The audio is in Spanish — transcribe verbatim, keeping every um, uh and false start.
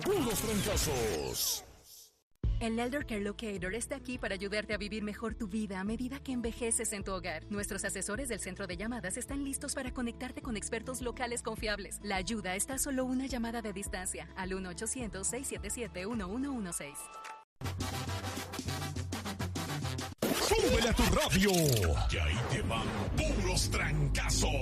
puros trancazos. El Elder Care Locator está aquí para ayudarte a vivir mejor tu vida a medida que envejeces en tu hogar. Nuestros asesores del centro de llamadas están listos para conectarte con expertos locales confiables. La ayuda está a solo una llamada de distancia al uno ochocientos, seiscientos setenta y siete, uno uno uno seis. ¡Súbele a tu radio! Y ahí te van puros trancazos.